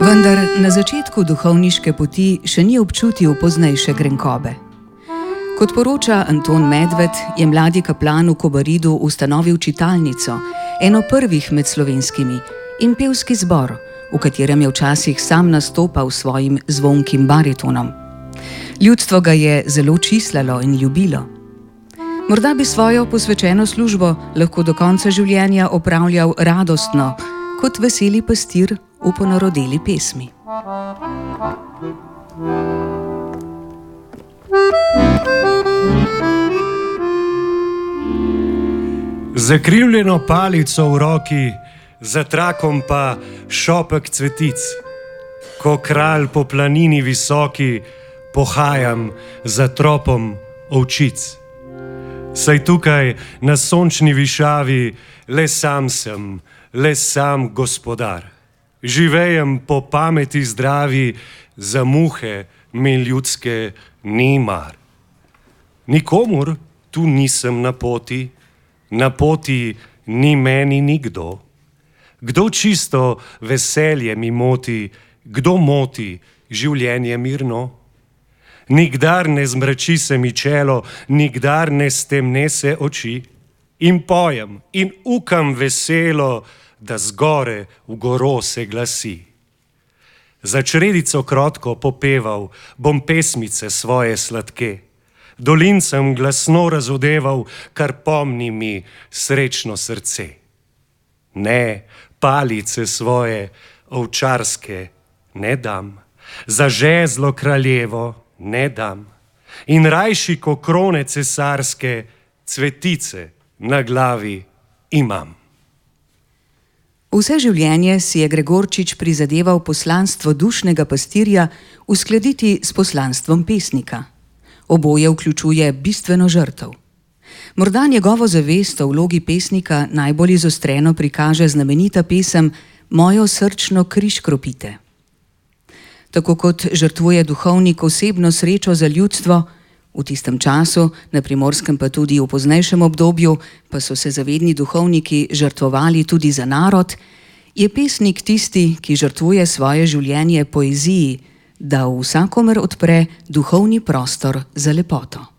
Vendar na začetku duhovniške poti še ni občutil poznejše grenkobe. Kot poroča Anton Medved, je mladi kaplan v Kobaridu ustanovil čitalnico, eno prvih med slovenskimi, in pevski zbor, v katerem je včasih sam nastopal s svojim zvonkim baritonom. Ljudstvo ga je zelo čislalo in ljubilo. Morda bi svojo posvečeno službo lahko do konca življenja opravljal radostno, kot veseli pastir v ponarodeli pesmi. Zakrivljeno palico v roki, za trakom pa šopek cvetic. Ko kralj po planini visoki, pohajam za tropom ovčic. Saj tukaj na sončni višavi le sam sem, le sam gospodar. Živejem po pameti zdravi, za muhe mi ljudske ni mar. Nikomur tu nisem na poti ni meni nikdo. Kdo čisto veselje mi moti, kdo moti življenje mirno? Nikdar ne zmrači se mi čelo, nikdar ne stemne se oči. In pojem in ukam veselo, da zgore v goro se glasi. Za čredico krotko popeval bom pesmice svoje sladke. Dolincem glasno razodeval, kar pomni mi srečno srce. Ne, palice svoje ovčarske ne dam, za žezlo kraljevo ne dam, in rajši ko krone cesarske cvetice na glavi imam. Vse življenje si je Gregorčič prizadeval poslanstvo dušnega pastirja uskladiti s poslanstvom pesnika. Oboje vključuje bistveno žrtev. Morda njegovo zavest o vlogi pesnika najbolj izostreno prikaže znamenita pesem Mojo srčno križ kropite. Tako kot žrtvuje duhovnik osebno srečo za ljudstvo, v tistem času, na Primorskem pa tudi v poznejšem obdobju, pa so se zavedni duhovniki žrtvovali tudi za narod, je pesnik tisti, ki žrtvuje svoje življenje poeziji, da v vsakomer odpre duhovni prostor za lepoto.